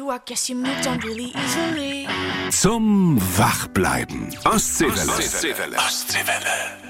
I guess you moved on really easily. Zum Wachbleiben. Ostseewelle.